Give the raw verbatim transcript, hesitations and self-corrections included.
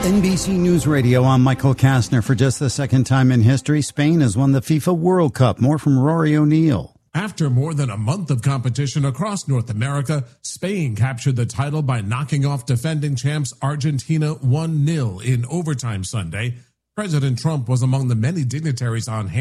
N B C News Radio, I'm Michael Kastner. For just the second time in history, Spain has won the FIFA World Cup. More from Rory O'Neill. After more than a month of competition across North America, Spain captured the title by knocking off defending champs Argentina one nil in overtime Sunday. President Trump was among the many dignitaries on hand